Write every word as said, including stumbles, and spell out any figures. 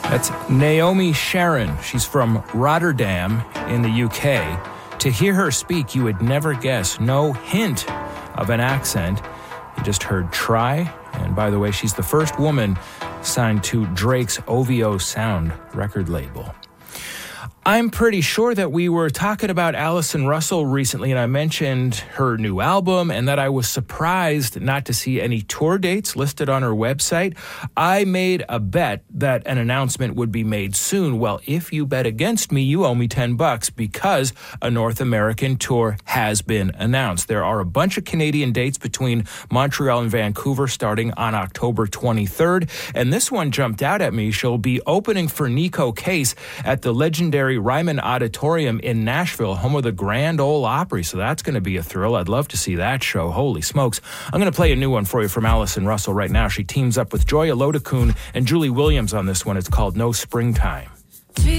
That's Naomi Sharon. She's from Rotterdam in the U K. To hear her speak, you would never guess. No hint of an accent. You just heard try. And by the way, she's the first woman signed to Drake's O V O Sound record label. I'm pretty sure that we were talking about Allison Russell recently, and I mentioned her new album and that I was surprised not to see any tour dates listed on her website. I made a bet that an announcement would be made soon. Well, if you bet against me, you owe me ten bucks because a North American tour has been announced. There are a bunch of Canadian dates between Montreal and Vancouver starting on October twenty-third, and this one jumped out at me. She'll be opening for Nico Case at the legendary Ryman Auditorium in Nashville, home of the Grand Ole Opry. So that's going to be a thrill. I'd love to see that show. Holy smokes. I'm going to play a new one for you from Allison Russell right now. She teams up with Joya Lodakun and Julie Williams on this one. It's called No Springtime.